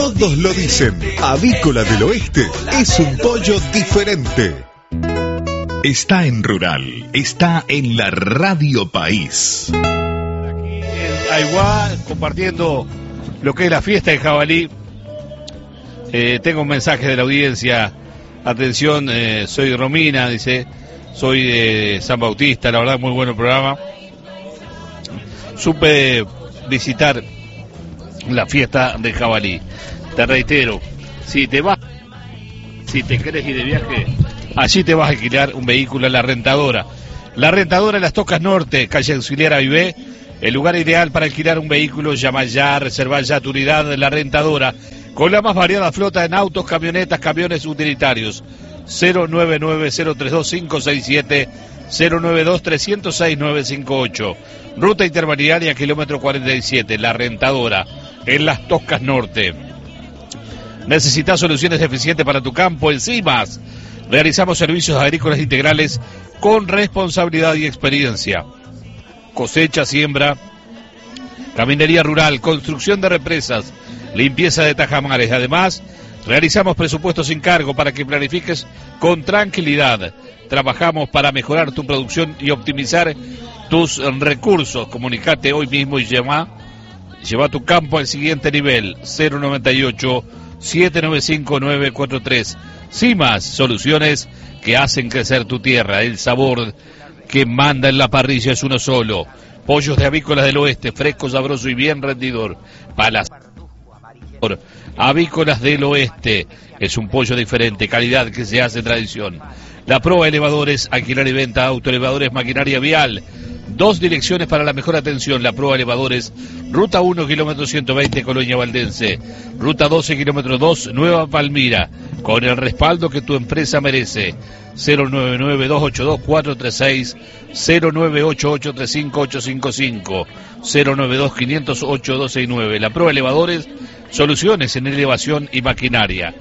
Todos lo dicen, Avícola del Oeste es un pollo diferente. Está en Rural, está en la Radio País. Aquí en Aiguá, compartiendo lo que es la fiesta de jabalí. Tengo un mensaje de la audiencia. Atención, soy Romina, dice, soy de San Bautista, la verdad muy bueno el programa. Supe visitar la fiesta de jabalí. Te reitero, si te querés ir de viaje, allí te vas a alquilar un vehículo en La Rentadora. La Rentadora en Las Tocas Norte, calle Auxiliar Avivé, el lugar ideal para alquilar un vehículo. Llama ya, reserva ya tu unidad en La Rentadora, con la más variada flota en autos, camionetas, camiones utilitarios. 099-032-567, 092-306-958. Ruta intermediaria, kilómetro 47, La Rentadora, en Las Tocas Norte. ¿Necesitas soluciones eficientes para tu campo? En CIMAS realizamos servicios agrícolas integrales con responsabilidad y experiencia. Cosecha, siembra, caminería rural, construcción de represas, limpieza de tajamares. Además, realizamos presupuestos sin cargo para que planifiques con tranquilidad. Trabajamos para mejorar tu producción y optimizar tus recursos. Comunicate hoy mismo y lleva tu campo al siguiente nivel. 098-795-943. CIMAS, soluciones que hacen crecer tu tierra. El sabor que manda en la parrilla es uno solo. Pollos de Avícolas del Oeste, fresco, sabroso y bien rendidor. Avícolas del Oeste es un pollo diferente, calidad que se hace tradición. La Proa Elevadores, alquilar y venta, autoelevadores, maquinaria vial. 2 direcciones para la mejor atención. La Proa Elevadores, ruta 1, kilómetro 120, Colonia Valdense. Ruta 12, kilómetro 2, Nueva Palmira. Con el respaldo que tu empresa merece. 099-282-436, 098-835-855, 092-508-269. La Proa Elevadores, soluciones en elevación y maquinaria.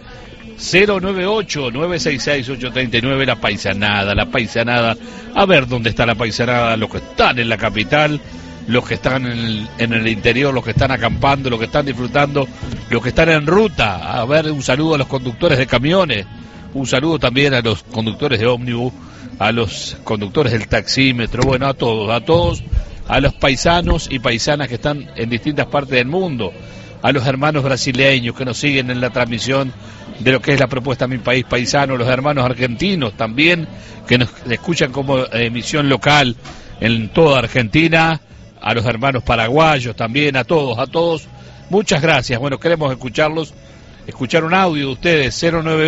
098-966-839, la paisanada. A ver dónde está la paisanada, los que están en la capital, los que están en el interior, los que están acampando, los que están disfrutando, los que están en ruta. A ver, un saludo a los conductores de camiones, un saludo también a los conductores de ómnibus, a los conductores del taxímetro, bueno, a todos, a los paisanos y paisanas que están en distintas partes del mundo, a los hermanos brasileños que nos siguen en la transmisión de lo que es la propuesta Mi País Paisano, los hermanos argentinos también, que nos escuchan como emisión local en toda Argentina, a los hermanos paraguayos también, a todos, muchas gracias. Bueno, queremos escuchar un audio de ustedes,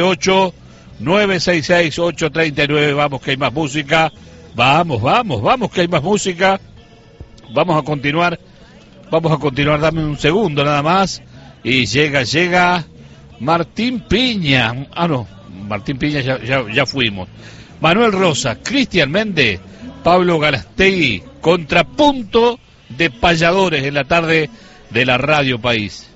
098-966-839, vamos que hay más música, vamos que hay más música, vamos a continuar, dame un segundo nada más, y llega Martín Piña, Martín Piña ya fuimos, Manuel Rosa, Cristian Méndez, Pablo Garastegui, contrapunto de payadores en la tarde de la Radio País.